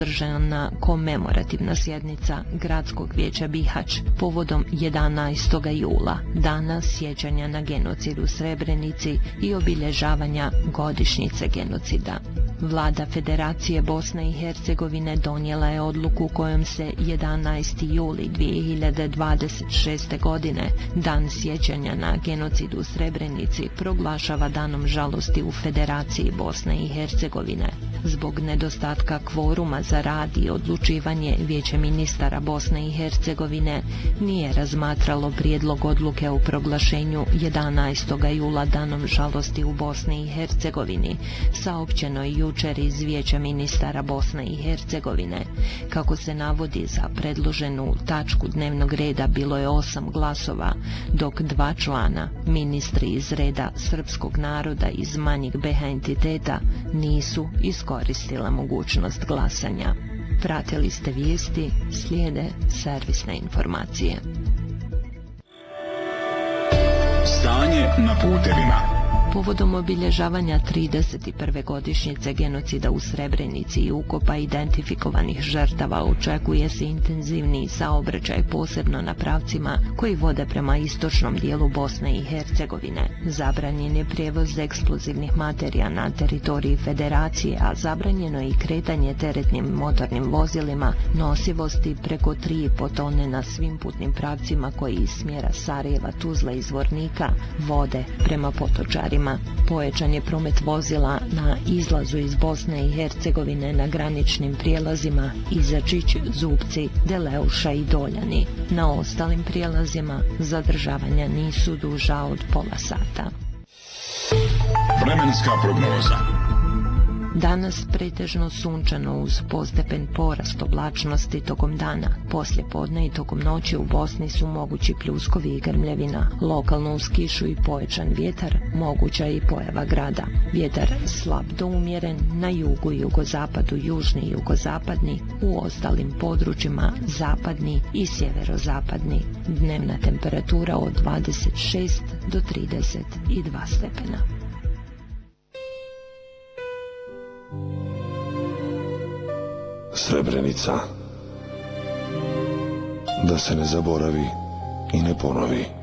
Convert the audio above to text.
održana komemorativna sjednica Gradskog vijeća Bihać povodom 11. jula, dana sjećanja na genocid u Srebrenici i obilježavanja godišnjice genocida. Vlada Federacije Bosne i Hercegovine donijela je odluku kojom se 11. juli 2026. godine, dan sjećanja na genocid u Srebrenici, proglašava danom žalosti u Federaciji Bosne i Hercegovine. Zbog nedostatka kvoruma za rad i odlučivanje, Vijeće ministara Bosne i Hercegovine nije razmatralo prijedlog odluke o proglašenju 11. jula danom žalosti u Bosni i Hercegovini, saopćeno je jučer iz Vijeća ministara Bosne i Hercegovine. Kako se navodi, za predloženu tačku dnevnog reda bilo je 8 glasova, dok 2 člana, ministri iz reda srpskog naroda iz manjeg BH entiteta, nisu iskoristila mogućnost glasanja. Pratili ste vijesti, slijede servisne informacije. Stanje na putevima. Povodom obilježavanja 31. godišnjice genocida u Srebrenici i ukopa identifikovanih žrtava očekuje se intenzivniji saobraćaj, posebno na pravcima koji vode prema istočnom dijelu Bosne i Hercegovine. Zabranjen je prijevoz eksplozivnih materija na teritoriji Federacije, a zabranjeno je i kretanje teretnim motornim vozilima nosivosti preko 3,5 tone na svim putnim pravcima koji iz smjera Sarajeva, Tuzla i Zvornika vode prema Potočarima. Pojačan je promet vozila na izlazu iz Bosne i Hercegovine na graničnim prijelazima Izačić, Zupci, Deleuša i Doljani. Na ostalim prijelazima zadržavanja nisu duža od pola sata. Vremenska prognoza. Danas pretežno sunčano uz postepen porast oblačnosti tokom dana. Poslije podne i tokom noći u Bosni su mogući pljuskovi i grmljevina. Lokalno uz kišu i pojačan vjetar, moguća je i pojava grada. Vjetar slab do umjeren, na jugu i jugozapadu, južni i jugozapadni, u ostalim područjima zapadni i sjeverozapadni. Dnevna temperatura od 26 do 32 stepena. Srebrenica, da se ne zaboravi i ne ponovi.